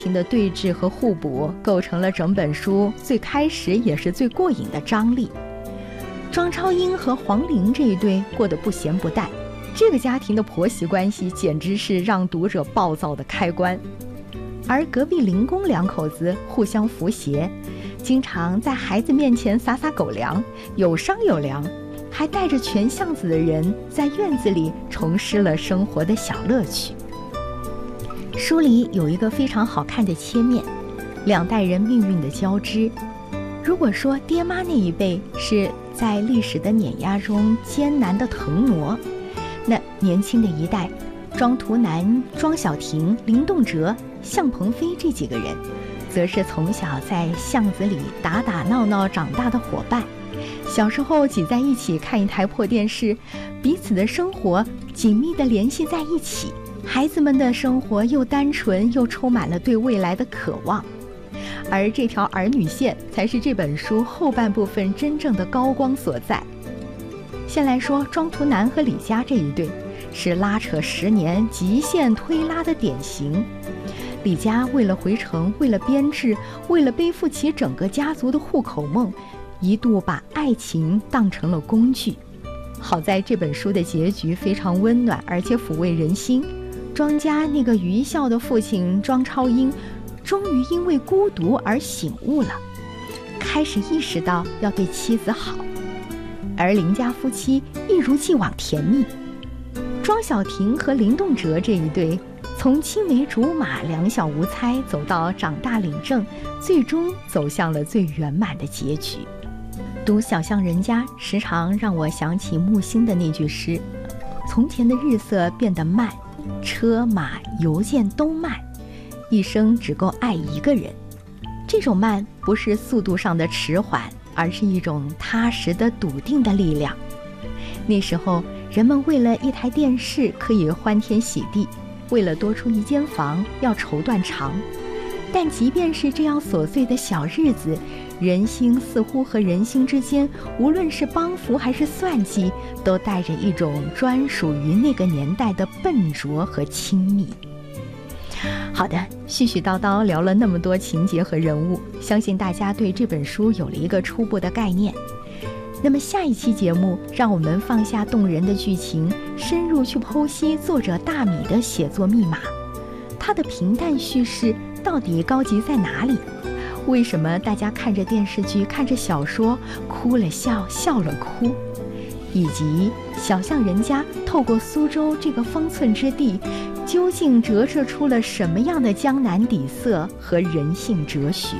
庭的对峙和互补，构成了整本书最开始也是最过瘾的张力。庄超英和黄玲这一对过得不咸不淡，这个家庭的婆媳关系简直是让读者暴躁的开关。而隔壁林公两口子互相扶携，经常在孩子面前撒撒狗粮，有商有量，还带着全巷子的人在院子里重施了生活的小乐趣。书里有一个非常好看的切面，两代人命运的交织。如果说爹妈那一辈是在历史的碾压中艰难的腾挪，那年轻的一代，庄图南、庄晓婷、林动辄、向鹏飞这几个人，则是从小在巷子里打打闹闹长大的伙伴。小时候挤在一起看一台破电视，彼此的生活紧密地联系在一起。孩子们的生活又单纯又充满了对未来的渴望，而这条儿女线才是这本书后半部分真正的高光所在。先来说庄图南和李家这一对，是拉扯10年极限推拉的典型。李家为了回城，为了编制，为了背负起整个家族的户口梦，一度把爱情当成了工具。好在这本书的结局非常温暖，而且抚慰人心。庄家那个愚孝的父亲庄超英，终于因为孤独而醒悟了，开始意识到要对妻子好。而林家夫妻一如既往甜蜜。庄晓婷和林动辄这一对，从青梅竹马、两小无猜，走到长大领证，最终走向了最圆满的结局。读小巷人家，时常让我想起木心的那句诗：从前的日色变得慢，车马邮件都慢，一生只够爱一个人。这种慢不是速度上的迟缓，而是一种踏实的笃定的力量。那时候人们为了一台电视可以欢天喜地，为了多出一间房要绸断肠。但即便是这样琐碎的小日子，人心似乎和人心之间，无论是帮扶还是算计，都带着一种专属于那个年代的笨拙和亲密。好的，絮絮叨叨聊了那么多情节和人物，相信大家对这本书有了一个初步的概念。那么下一期节目，让我们放下动人的剧情，深入去剖析作者大米的写作密码。他的平淡叙事到底高级在哪里？为什么大家看着电视剧、看着小说，哭了笑，笑了哭？以及小巷人家透过苏州这个方寸之地，究竟折射出了什么样的江南底色和人性哲学？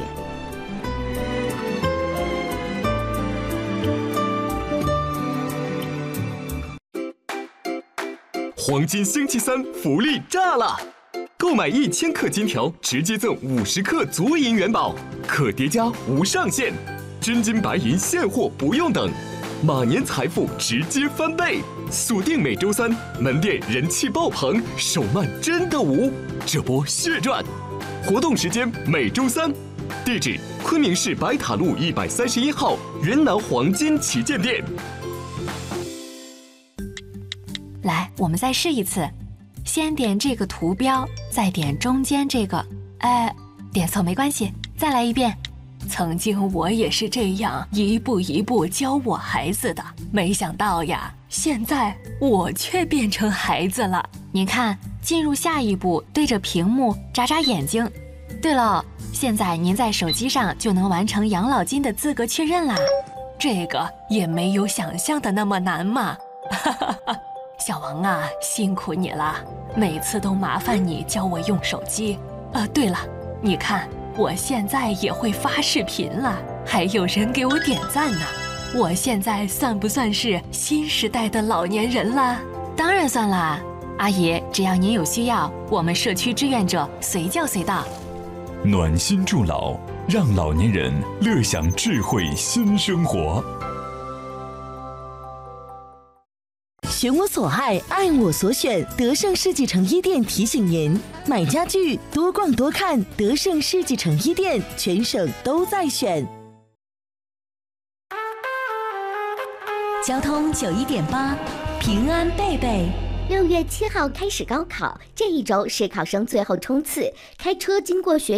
黄金星期三福利炸了！购买1000克金条，直接赠50克足银元宝，可叠加无上限，真金白银现货不用等，马年财富直接翻倍。锁定每周三，门店人气爆棚，手慢真的无，这波血赚！活动时间每周三，地址昆明市白塔路131号云南黄金旗舰店。 来，我们再试一次，先点这个图标，再点中间这个，点错没关系，再来一遍。曾经我也是这样一步一步教我孩子的，没想到呀，现在我却变成孩子了。您看，进入下一步，对着屏幕眨眨眼睛。对了，现在您在手机上就能完成养老金的资格确认啦。这个也没有想象的那么难嘛。哈哈哈。小王啊，辛苦你了，每次都麻烦你教我用手机。对了，你看我现在也会发视频了，还有人给我点赞呢。我现在算不算是新时代的老年人了？当然算啦，阿姨，只要您有需要，我们社区志愿者随叫随到。 暖心助老，让老年人乐享智慧新生活。 选我所爱，爱我所选。德胜世纪城一店提醒您：买家具多逛多看，德胜世纪城一店全省都在选。 交通91.8，平安贝贝。 6月7号开始高考，这一周是考生最后冲刺。开车经过学